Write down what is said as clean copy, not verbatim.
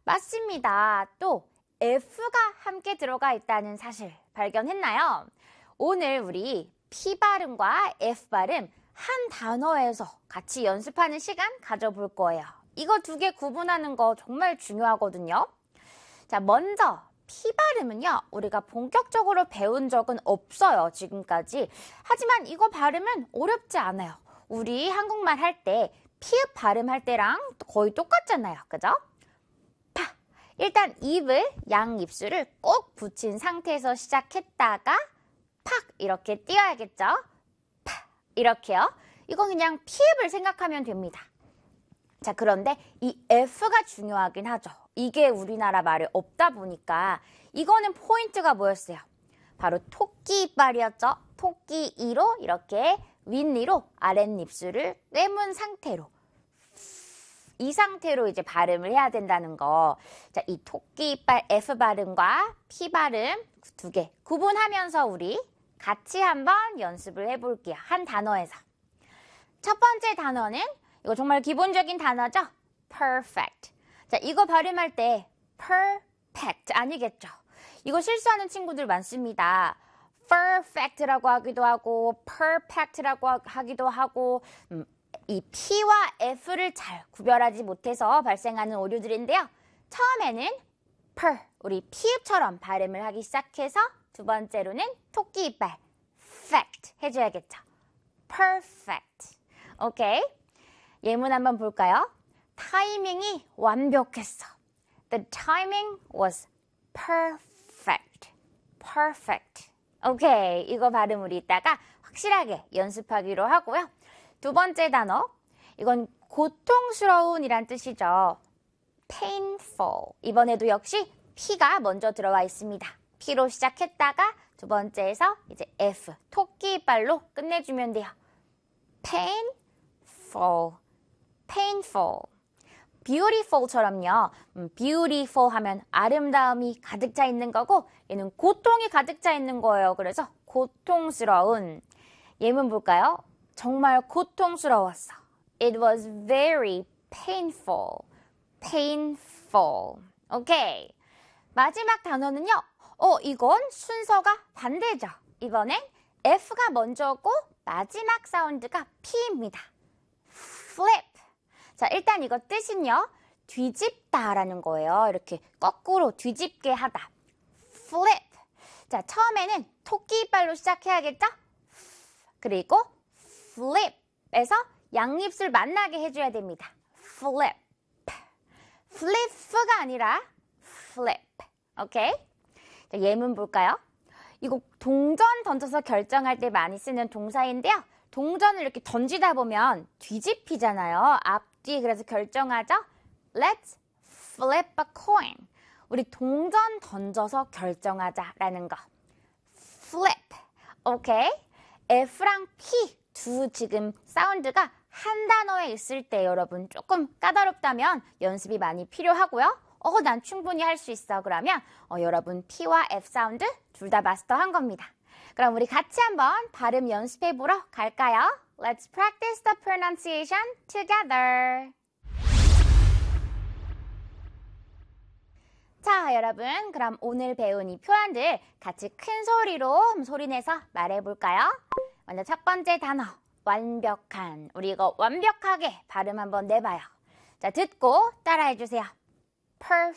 맞습니다. 또 F가 함께 들어가 있다는 사실 발견했나요? 오늘 우리 P 발음과 F 발음 한 단어에서 같이 연습하는 시간 가져볼 거예요. 이거 두 개 구분하는 거 정말 중요하거든요. 자, 먼저 P 발음은요, 우리가 본격적으로 배운 적은 없어요, 지금까지. 하지만 이거 발음은 어렵지 않아요. 우리 한국말 할 때 피읍 발음할 때랑 거의 똑같잖아요, 그죠? 파. 일단 입을, 양 입술을 꼭 붙인 상태에서 시작했다가 팍 이렇게 띄어야겠죠? 파. 이렇게요. 이건 그냥 피읍을 생각하면 됩니다. 자, 그런데 이 F가 중요하긴 하죠. 이게 우리나라 말에 없다 보니까 이거는 포인트가 뭐였어요? 바로 토끼 이빨이었죠. 토끼 이로 이렇게 윗니로 아랫입술을 꿰문 상태로 이 상태로 이제 발음을 해야 된다는 거. 자, 이 토끼 이빨 F 발음과 P 발음 두 개 구분하면서 우리 같이 한번 연습을 해볼게요. 한 단어에서. 첫 번째 단어는 이거 정말 기본적인 단어죠? perfect. 자, 이거 발음할 때 perfect 아니겠죠? 이거 실수하는 친구들 많습니다. perfect라고 하기도 하고 perfect라고 하기도 하고 이 P와 F를 잘 구별하지 못해서 발생하는 오류들인데요. 처음에는 우리 피읍처럼 발음을 하기 시작해서 두 번째로는 토끼 이빨 fact 해줘야겠죠. perfect. 오케이. 예문 한번 볼까요? 타이밍이 완벽했어. The timing was perfect. perfect. 오케이. 이거 발음 우리 이따가 확실하게 연습하기로 하고요. 두 번째 단어. 이건 고통스러운 이란 뜻이죠. painful. 이번에도 역시 P가 먼저 들어와 있습니다. P로 시작했다가 두 번째에서 이제 F, 토끼 이빨로 끝내주면 돼요. painful. painful. beautiful처럼요. beautiful 하면 아름다움이 가득 차 있는 거고 얘는 고통이 가득 차 있는 거예요. 그래서 고통스러운. 예문 볼까요? 정말 고통스러웠어. It was very painful. painful. 오케이. 마지막 단어는요. 이건 순서가 반대죠. 이번엔 F가 먼저고 마지막 사운드가 P입니다. flip. 자, 일단 이거 뜻은요. 뒤집다라는 거예요. 이렇게 거꾸로 뒤집게 하다. flip. 자, 처음에는 토끼 이빨로 시작해야겠죠? 그리고 flip에서 양입술 만나게 해줘야 됩니다. flip. flip가 아니라 flip. 오케이? 자, 예문 볼까요? 이거 동전 던져서 결정할 때 많이 쓰는 동사인데요. 동전을 이렇게 던지다 보면 뒤집히잖아요. 앞뒤 그래서 결정하죠. Let's flip a coin. 우리 동전 던져서 결정하자라는 거. flip. 오케이? F랑 P 두 지금 사운드가 한 단어에 있을 때 여러분 조금 까다롭다면 연습이 많이 필요하고요. 난 충분히 할 수 있어. 그러면 여러분 P와 F 사운드 둘 다 마스터한 겁니다. 그럼 우리 같이 한번 발음 연습해 보러 갈까요? Let's practice the pronunciation together. 자, 여러분, 그럼 오늘 배운 이 표현들 같이 큰 소리로 소리내서 말해볼까요? 먼저 첫 번째 단어, 완벽한. 우리 이거 완벽하게 발음 한번 내봐요. 자, 듣고 따라해주세요. perfect.